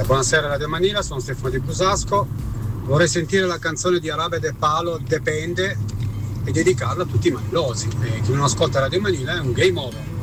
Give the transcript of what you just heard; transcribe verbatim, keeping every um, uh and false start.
buonasera Radio Manila, sono Stefano Di Busasco. Vorrei sentire la canzone di Arabe De Palo, Depende, e dedicarla a tutti i manilosi. E chi non ascolta Radio Manila è un game over.